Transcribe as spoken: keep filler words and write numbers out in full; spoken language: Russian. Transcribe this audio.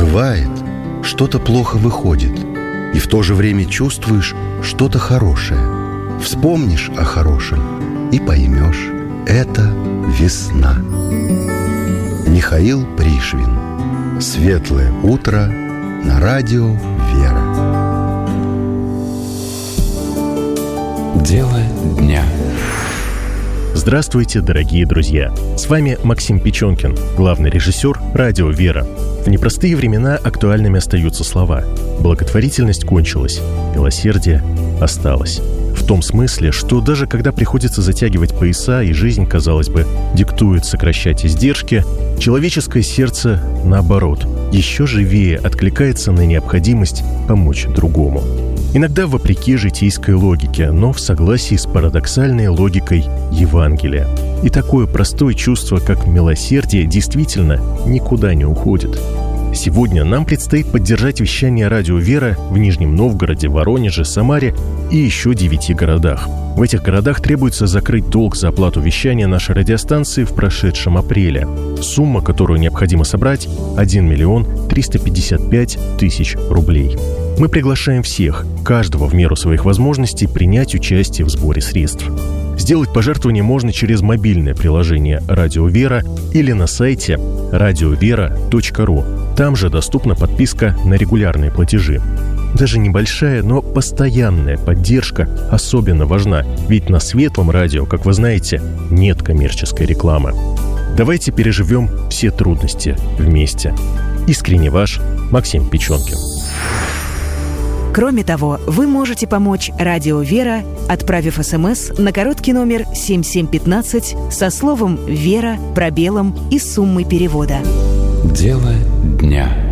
Бывает, что-то плохо выходит, и в то же время чувствуешь что-то хорошее. Вспомнишь о хорошем и поймешь – это весна. Михаил Пришвин. Светлое утро на радио «Вера». Дело дня. Здравствуйте, дорогие друзья! С вами Максим Печенкин, главный режиссер радио «Вера». В непростые времена актуальными остаются слова: благотворительность кончилась, милосердие осталось. В том смысле, что даже когда приходится затягивать пояса и жизнь, казалось бы, диктует сокращать издержки, человеческое сердце, наоборот, еще живее откликается на необходимость помочь другому. Иногда вопреки житейской логике, но в согласии с парадоксальной логикой Евангелия. И такое простое чувство, как милосердие, действительно никуда не уходит. Сегодня нам предстоит поддержать вещание радио «Вера» в Нижнем Новгороде, Воронеже, Самаре и еще девяти городах. В этих городах требуется закрыть долг за оплату вещания нашей радиостанции в прошедшем апреле. Сумма, которую необходимо собрать – один миллион триста пятьдесят пять тысяч рублей. Мы приглашаем всех, каждого в меру своих возможностей, принять участие в сборе средств. Сделать пожертвование можно через мобильное приложение «Радио Вера» или на сайте радио вера точка ру. Там же доступна подписка на регулярные платежи. Даже небольшая, но постоянная поддержка особенно важна, ведь на светлом радио, как вы знаете, нет коммерческой рекламы. Давайте переживем все трудности вместе. Искренне ваш Максим Печенкин. Кроме того, вы можете помочь радио «Вера», отправив СМС на короткий номер семь семь один пять со словом «Вера», пробелом и суммой перевода. Дело дня.